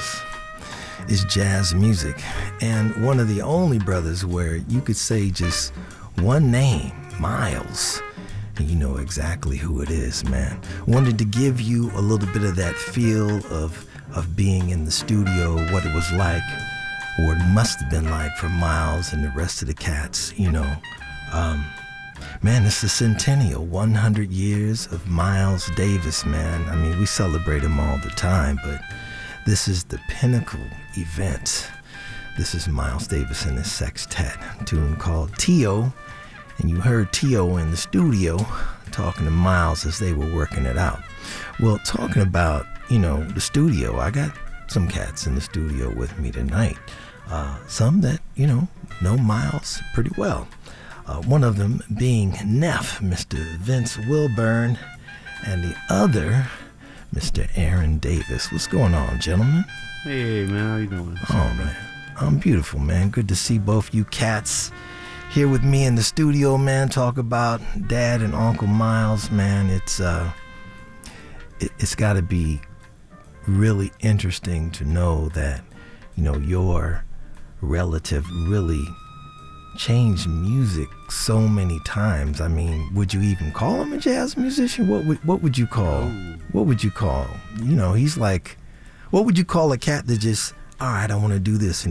is jazz music, and one of the only brothers where you could say just one name, Miles, and you know exactly who it is, man. Wanted to give you a little bit of that feel of being in the studio, what it was like, or it must have been like for Miles and the rest of the cats, you know. Man, it's the centennial, 100 years of Miles Davis, man. I mean, we celebrate him all the time, but this is the pinnacle event. This is Miles Davis and his sextet, a tune called Tio, and you heard Tio in the studio talking to Miles as they were working it out. Well, talking about, you know, the studio, I got some cats in the studio with me tonight. Some that, you know Miles pretty well. One of them being Neff, Mr. Vince Wilburn, and the other, Mr. Aaron Davis. What's going on, gentlemen? Hey, man, how you doing? Oh, man, I'm beautiful, man. Good to see both you cats here with me in the studio, man. Talk about Dad and Uncle Miles, man. It's got to be really interesting to know that, you know, your relative really changed music so many times. I mean, would you even call him a jazz musician? What would you call? What would you call? You know, he's like, what would you call a cat that just, all right, I want to do this, and